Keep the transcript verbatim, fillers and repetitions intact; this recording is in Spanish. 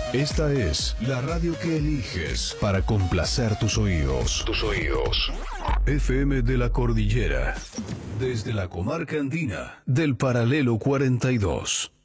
Esta es la radio que eliges para complacer tus oídos. Tus oídos. F M de la Cordillera. Desde la comarca andina del Paralelo cuarenta y dos.